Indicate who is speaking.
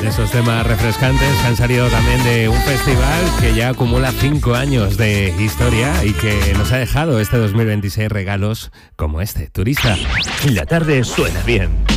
Speaker 1: esos temas refrescantes que han salido también de un festival que ya acumula 5 años de historia y que nos ha dejado este 2026 regalos como este, Turista.
Speaker 2: La tarde suena bien.